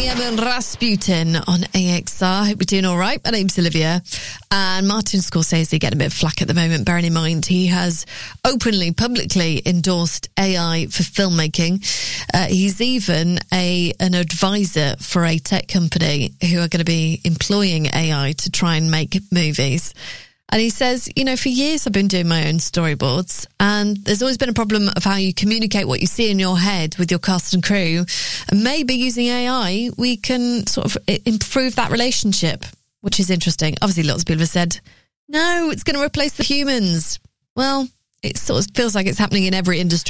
R.E.M. and Rasputin on AXR. Hope you're doing all right. My name's Olivia. And Martin Scorsese getting a bit of flack at the moment, bearing in mind he has openly, publicly endorsed AI for filmmaking. He's even an advisor for a tech company who are going to be employing AI to try and make movies. And he says, for years I've been doing my own storyboards, and there's always been a problem of how you communicate what you see in your head with your cast and crew. And maybe using AI, we can sort of improve that relationship, which is interesting. Obviously, lots of people have said, no, it's going to replace the humans. Well, it sort of feels like it's happening in every industry.